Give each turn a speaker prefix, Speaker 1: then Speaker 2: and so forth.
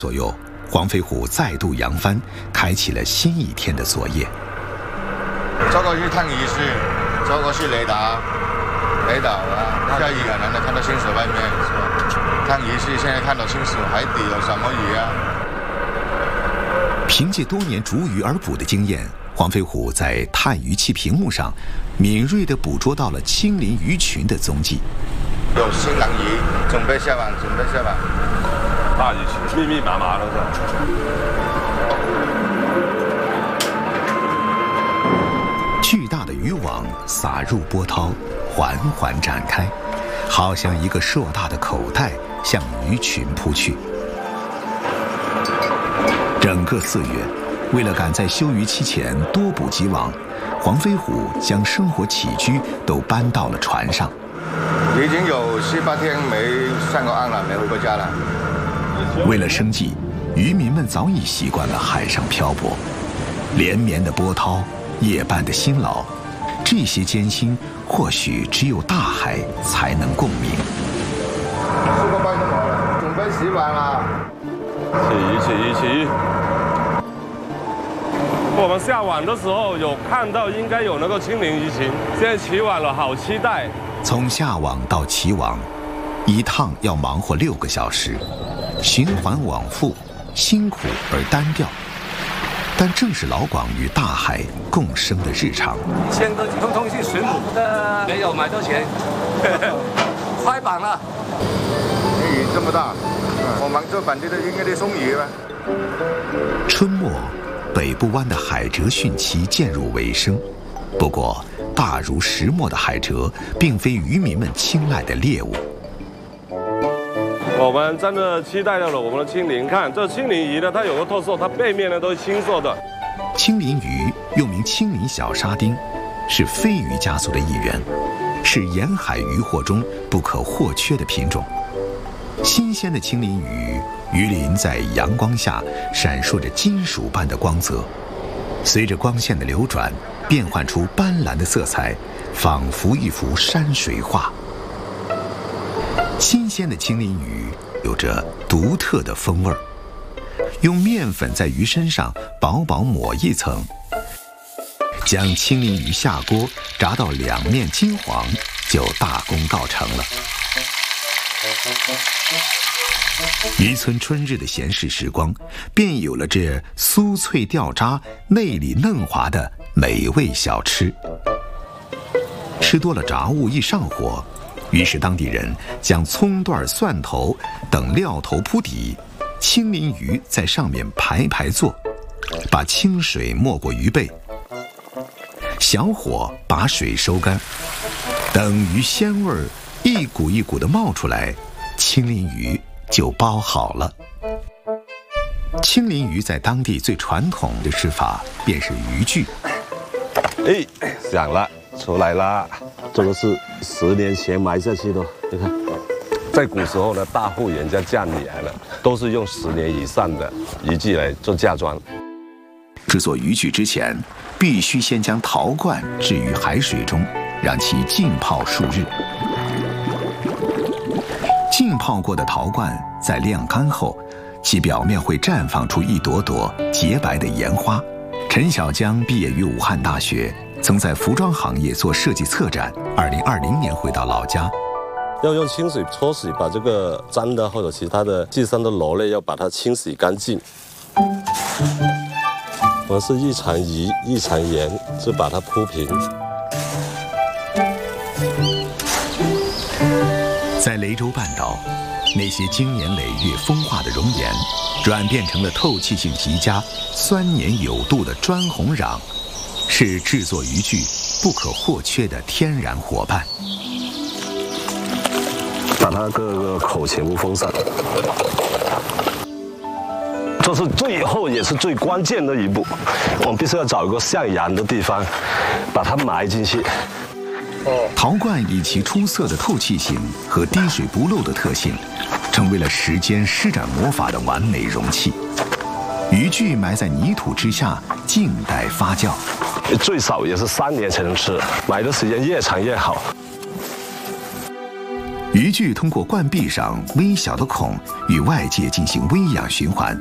Speaker 1: 左右，黄飞虎再度扬帆，开启了新一天的作业。
Speaker 2: 这个是探仪式，这个是雷达啊，下雨可能能看到清楚外面是吧？探仪式现在看到清楚海底有什么鱼啊？
Speaker 1: 凭借多年逐鱼而捕的经验，黄飞虎在探鱼器屏幕上敏锐地捕捉到了青鳞鱼群的踪迹。
Speaker 2: 有新郎鱼，准备下网，
Speaker 3: 大鱼群密密麻麻的。
Speaker 1: 巨大的渔网撒入波涛，缓缓展开，好像一个硕大的口袋向鱼群扑去。整个4月，为了赶在休渔期前多捕几网，黄飞虎将生活起居都搬到了船上。
Speaker 2: 已经有7、8天没上过岸了，没回过家了。
Speaker 1: 为了生计，渔民们早已习惯了海上漂泊，连绵的波涛，夜半的辛劳，这些艰辛或许只有大海才能共鸣。
Speaker 2: 4个半钟头了，准备洗碗了。
Speaker 3: 起！我们下网的时候有看到，应该有那个青鳞鱼群，现在起网了，好期待。
Speaker 1: 从下网到起网，一趟要忙活6个小时，循环往复，辛苦而单调。但正是老广与大海共生的日常。
Speaker 4: 现在通通是水母的，没有买到钱，快绑了。
Speaker 2: 鱼这么大，我们做本地的应该得送鱼吧。
Speaker 1: 春末，北部湾的海蜇汛期渐入尾声。不过，大如石磨的海蜇并非渔民们青睐的猎物。
Speaker 3: 我们真的期待到了我们的青鳞，看这青鳞鱼呢，它有个特色，它背面呢都是青色的。
Speaker 1: 青鳞鱼又名青鳞小沙丁，是飞鱼家族的一员，是沿海渔获中不可或缺的品种。新鲜的青鳞鱼，鱼鳞在阳光下闪烁着金属般的光泽，随着光线的流转，变换出斑斓的色彩，仿佛一幅山水画。新鲜的青鳞鱼有着独特的风味儿，用面粉在鱼身上薄薄抹一层，将青鳞鱼下锅炸到2面金黄，就大功告成了。渔村春日的闲适时光，便有了这酥脆掉渣、内里嫩滑的美味小吃。吃多了炸物一上火，于是当地人将葱段、蒜头等料头铺底，青鳞鱼在上面排排坐，把清水没过鱼背，小火把水收干，等鱼鲜味儿一股一股地冒出来，青鳞鱼就包好了。青鳞鱼在当地最传统的吃法便是鱼具。
Speaker 3: 哎，响了，出来啦！这个是10年前埋下去的，你看，在古时候呢，大户人家嫁女儿了，都是用10年以上的渔具来做嫁妆。
Speaker 1: 制作渔具之前，必须先将陶罐置于海水中，让其浸泡数日。浸泡过的陶罐在晾干后，其表面会绽放出一朵朵洁白的盐花。陈小江毕业于武汉大学，曾在服装行业做设计策展。2020年回到老家，
Speaker 3: 要用清水搓洗，把这个脏的或者其他的地上的螺类要把它清洗干净。我们是一层鱼一层盐，就把它铺平。
Speaker 1: 在雷州半岛，那些经年累月风化的熔岩，转变成了透气性极佳、酸黏有度的砖红壤，是制作渔具不可或缺的天然伙伴。
Speaker 3: 把它各个口全部封上，这是最后也是最关键的一步，我们必须要找一个向阳的地方，把它埋进去。
Speaker 1: 陶罐以其出色的透气性和滴水不漏的特性，成为了时间施展魔法的完美容器。渔具埋在泥土之下，静待发酵，
Speaker 3: 最少也是3年才能吃，埋的时间越长越好。
Speaker 1: 鱼具通过灌壁上微小的孔与外界进行微氧循环，